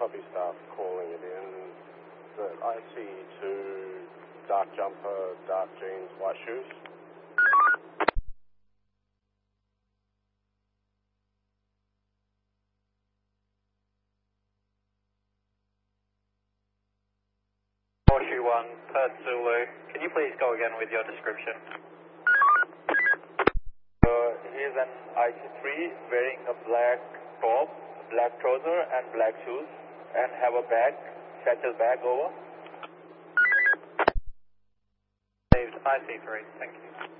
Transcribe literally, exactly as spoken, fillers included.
copy staff calling it in. The I C two, dark jumper, dark jeans, white shoes. Horseshoe one, Perth Zulu. Can you please go again with your description? Uh, he is an I C three wearing a black top, black trouser and black shoes, and have a bag, satchel bag over. Saved I C three, thank you.